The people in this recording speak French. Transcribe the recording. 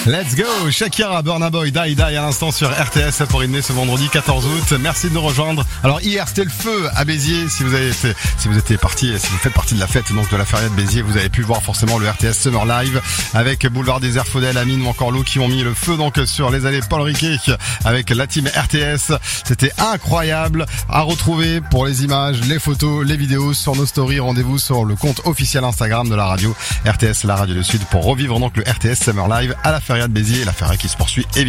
Let's go, Shakira, Burna Boy, Die Die à l'instant sur RTS pour Inné ce vendredi 14 août. Merci de nous rejoindre. Alors hier c'était le feu à Béziers. Si vous faites partie de la fête donc de la feria de Béziers, vous avez pu voir forcément le RTS Summer Live avec Boulevard des Airs, Faudel, Amine ou encore Lou qui ont mis le feu donc sur les allées Paul Riquet avec la team RTS. C'était incroyable à retrouver pour les images, les photos, les vidéos sur nos stories. Rendez-vous sur le compte officiel Instagram de la radio RTS, la radio du Sud pour revivre donc le RTS Summer Live à la feria de Béziers, la feria qui se poursuit évidemment.